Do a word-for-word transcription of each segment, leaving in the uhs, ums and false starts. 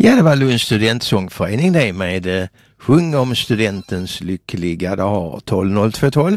Ja, det var Lunds studentsångförening det med eh, Sjung om studentens lyckliga dag tolv noll två tolv.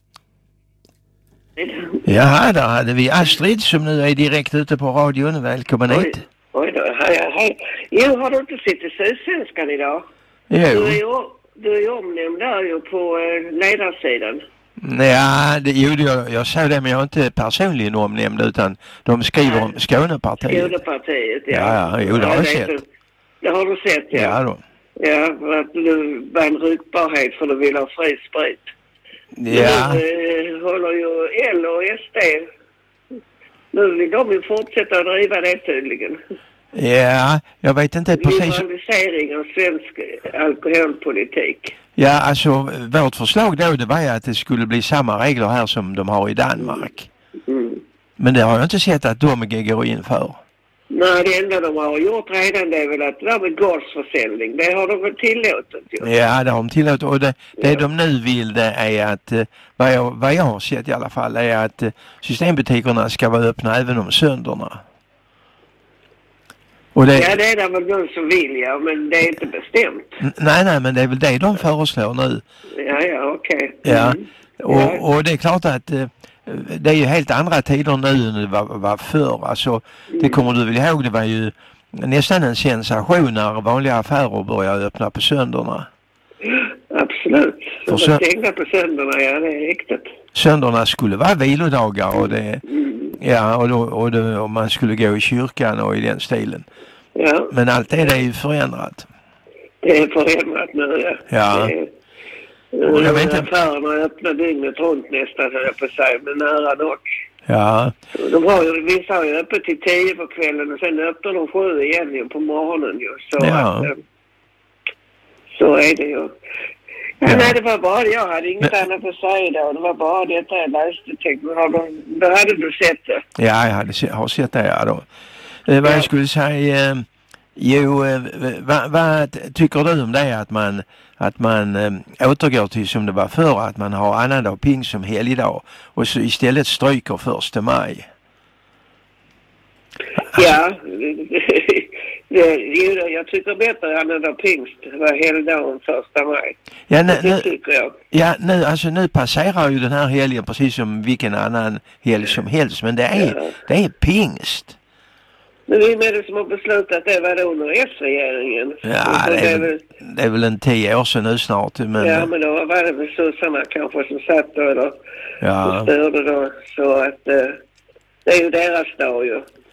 Ja, där hade vi Astrid som nu är direkt ute på radion. Välkommen oj, hit. Oj då, hej, hej. Jo, har du inte sett i Sydsvenskan idag? Jo. Du är ju, du är ju omnämnd där ju på eh, ledarsidan. Ja, det, jo, jag, jag sa det, men jag är inte personligen omnämnd utan de skriver om Skånepartiet. Skånepartiet, ja. Ja, ja, jo, det har jag sett. Det, det har du sett, ja. Ja, då. Ja, för att du var en ryktbarhet för du vill ha fri sprit. Ja. Nu eh, håller ju L och S D. Nu vill de ju fortsätta att driva det tydligen. Ja, jag vet inte precis. Liberalisering av svensk alkoholpolitik. Ja, alltså vårt förslag då det var ju att det skulle bli samma regler här som de har i Danmark. Mm. Men det har jag inte sett att de går in för. Nej, det enda de har gjort redan det är väl att det där med gårdsförsäljning, det har de väl tillåtit ju. Ja, det har de tillåtit. Och det, det ja. de nu vill det är att, vad jag, vad jag har sett i alla fall, är att systembutikerna ska vara öppna även om sönderna. Och det, ja, det är det väl någon som vill, ja, men det är inte bestämt. N- nej, nej, men det är väl det de föreslår nu. Ja, ja, okej. Okay. Mm. Ja, och, ja. och det är klart att eh, det är ju helt andra tider nu än det var, var förr. Alltså, mm. det kommer du väl ihåg, det var ju nästan en sensation när vanliga affärer började öppna på sönderna. Absolut. För sö- stängda på sönderna, ja, det är riktigt. Sönderna skulle vara vilodagar och det, mm. ja, och, då, och, då, och man skulle gå i kyrkan och i den stilen. Ja. Men allt det är ju förändrat. Det är förändrat nu, ja. Ja. Det är, och jag vet inte. Affärerna öppnar dygnet runt nästan, höll jag på sig, men nära dock. Ja. De har ju, vissa har ju öppet till tio på kvällen och sen öppnar de sju igen ju på morgonen ju. Så, ja. att, så är det ju. Ja, ja. Nej, det var bara det. Jag hade inget men... annat att säga då. Det var bara detta jag läste. Tänkte, men har de, då hade du sett det. Ja, jag hade se, har sett det, ja då. Eh, vad ja. jag skulle säga... Eh, jo, eh, vad, vad tycker du om det att man, att man eh, återgår till som det var förr, att man har annandag pingst som helgdag och så istället stryker första maj? Alltså, ja, det, jag tycker bättre annandag pingst var helgdagen första maj. Ja, nu, det tycker jag. Ja, nu, alltså, nu passerar ju den här helgen precis som vilken annan helg som helst, men det är, ja. det är pingst. Men vem är det som har beslutat det var då under S-regeringen? Ja, det är, väl, det är väl en tio år sedan nu snart. Men... Ja, men då var det väl sossarna kanske som satt då, eller ja. som störde då. Så att eh, det är ju deras dag ju.